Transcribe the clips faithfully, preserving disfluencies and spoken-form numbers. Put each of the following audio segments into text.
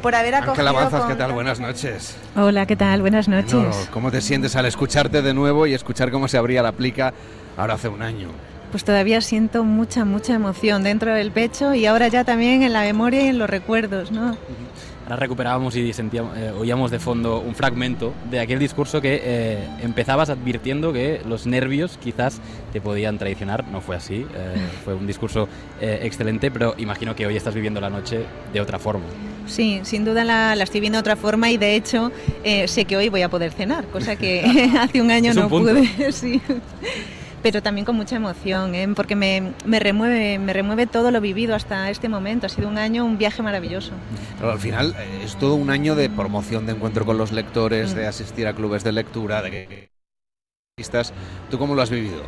por haber acogido. Ángela Manzas, con... ¿qué tal? Buenas noches. Hola, ¿qué tal? Buenas noches. No, ¿cómo te sientes al escucharte de nuevo y escuchar cómo se abría la plica ahora hace un año? Pues todavía siento mucha, mucha emoción dentro del pecho y ahora ya también en la memoria y en los recuerdos, ¿no? Ahora recuperábamos y sentíamos, eh, oíamos de fondo un fragmento de aquel discurso que eh, empezabas advirtiendo que los nervios quizás te podían traicionar. No fue así, eh, fue un discurso eh, excelente, pero imagino que hoy estás viviendo la noche de otra forma. Sí, sin duda la, la estoy viendo de otra forma y de hecho eh, sé que hoy voy a poder cenar, cosa que hace un año es un no punto. pude. Sí. Pero también con mucha emoción, ¿eh? Porque me, me, remueve, me remueve todo lo vivido hasta este momento. Ha sido un año, un viaje maravilloso. Pero al final eh, es todo un año de promoción, de encuentro con los lectores, mm. de asistir a clubes de lectura, de que... ¿Tú cómo lo has vivido?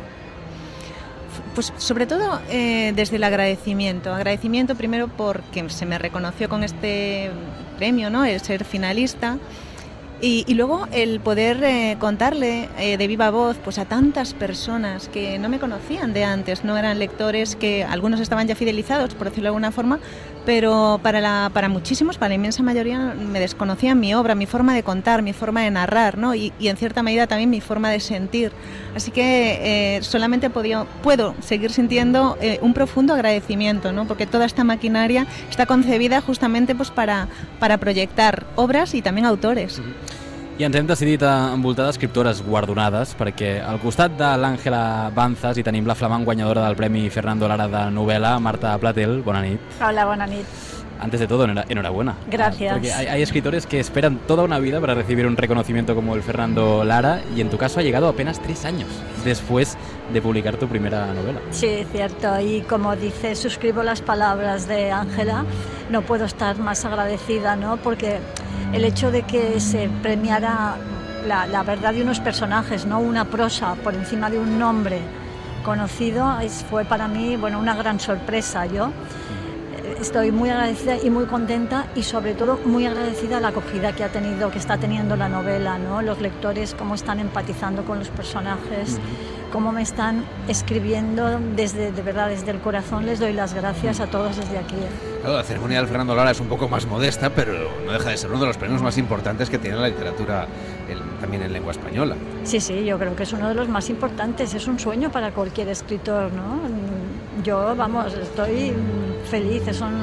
Pues sobre todo eh, desde el agradecimiento. Agradecimiento primero porque se me reconoció con este premio, ¿no? El ser finalista. Y, y luego el poder eh, contarle eh, de viva voz pues a tantas personas que no me conocían de antes, no eran lectores, que algunos estaban ya fidelizados, por decirlo de alguna forma, pero para, la, para muchísimos, para la inmensa mayoría, me desconocían mi obra, mi forma de contar, mi forma de narrar, ¿no? y, y en cierta medida también mi forma de sentir. Así que eh, solamente podía, puedo seguir sintiendo eh, un profundo agradecimiento, ¿no? Porque toda esta maquinaria está concebida justamente pues, para, para proyectar obras y también autores. I ens hem decidit a envoltar d'escriptores guardonades perquè al costat de l'Àngela Manzas hi tenim la flamant guanyadora del Premi Fernando Lara de novel·la, Marta Platel. Bona nit. Hola, bona nit. Antes de todo, enhorabuena. Gracias. Porque hay, hay escritores que esperan toda una vida para recibir un reconocimiento como el Fernando Lara y en tu caso ha llegado apenas tres años después de publicar tu primera novela. Sí, cierto. Y como dice, suscribo las palabras de Ángela. No puedo estar más agradecida, ¿no? Porque el hecho de que se premiara la, la verdad de unos personajes, no una prosa por encima de un nombre conocido, es, fue para mí bueno, una gran sorpresa. Yo estoy muy agradecida y muy contenta y sobre todo muy agradecida a la acogida que ha tenido, que está teniendo la novela, ¿no? Los lectores, cómo están empatizando con los personajes, uh-huh. cómo me están escribiendo desde, de verdad, desde el corazón. Les doy las gracias a todos desde aquí. Claro, la ceremonia del Fernando Lara es un poco más modesta, pero no deja de ser uno de los premios más importantes que tiene la literatura el, también en lengua española. Sí, sí, yo creo que es uno de los más importantes. Es un sueño para cualquier escritor, ¿no? Yo, vamos, estoy feliz. Es un,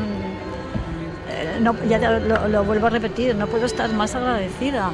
eh, no, ya lo, lo vuelvo a repetir, no puedo estar más agradecida.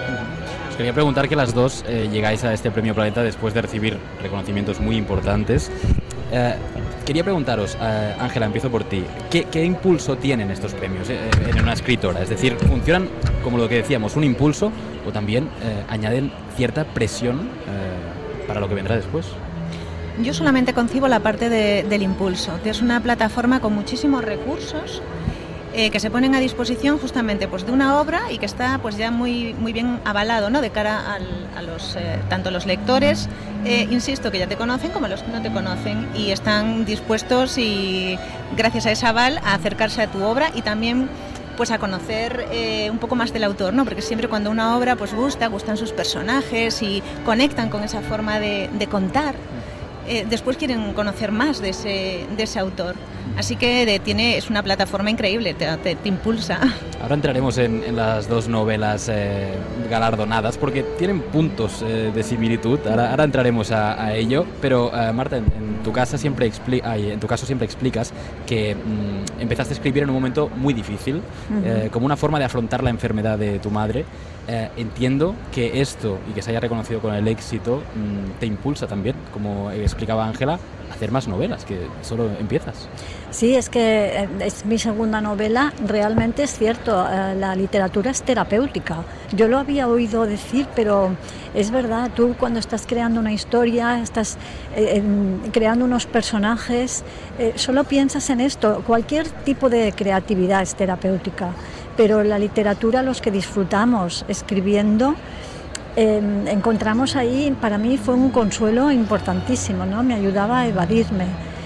Os quería preguntar que las dos eh, llegáis a este Premio Planeta después de recibir reconocimientos muy importantes. Eh, quería preguntaros, eh, Ángela, empiezo por ti, ¿qué, ¿qué impulso tienen estos premios eh, en una escritora? Es decir, ¿funcionan como lo que decíamos, un impulso o también eh, añaden cierta presión eh, para lo que vendrá después? Yo solamente concibo la parte de, del impulso, que es una plataforma con muchísimos recursos eh, que se ponen a disposición justamente pues, de una obra y que está pues, ya muy, muy bien avalado, ¿no? De cara al, a los, eh, tanto los lectores, eh, insisto, que ya te conocen como los que no te conocen y están dispuestos y gracias a ese aval a acercarse a tu obra y también pues a conocer eh, un poco más del autor, ¿no? Porque siempre cuando una obra pues gusta, gustan sus personajes y conectan con esa forma de, de contar, eh, después quieren conocer más de ese, de ese autor. Así que de, tiene, es una plataforma increíble, te, te, te impulsa. Ahora entraremos en, en las dos novelas eh, galardonadas porque tienen puntos eh, de similitud. Ahora, ahora entraremos a, a ello. Pero eh, Marta, en, en, tu casa siempre expli- ay, en tu caso siempre explicas que mm, empezaste a escribir en un momento muy difícil, uh-huh. eh, como una forma de afrontar la enfermedad de tu madre. Eh, entiendo que esto y que se haya reconocido con el éxito mmm, te impulsa también, como explicaba Ángela, a hacer más novelas, que solo empiezas. Sí, es que es mi segunda novela. Realmente es cierto, la literatura es terapéutica. Yo lo había oído decir, pero es verdad, tú cuando estás creando una historia, estás eh, creando unos personajes, eh, solo piensas en esto. Cualquier tipo de creatividad es terapéutica, pero la literatura, los que disfrutamos escribiendo, eh, encontramos ahí, para mí fue un consuelo importantísimo, ¿no? Me ayudaba a evadirme.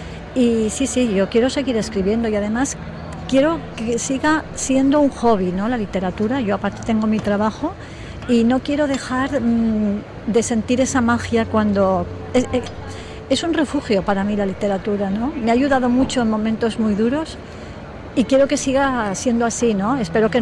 Y sí, sí, yo quiero seguir escribiendo y además quiero que siga siendo un hobby, ¿no? La literatura. Yo aparte tengo mi trabajo y no quiero dejar mmm, de sentir esa magia cuando... Es, es un refugio para mí la literatura, ¿no? Me ha ayudado mucho en momentos muy duros y quiero que siga siendo así, ¿no? Espero que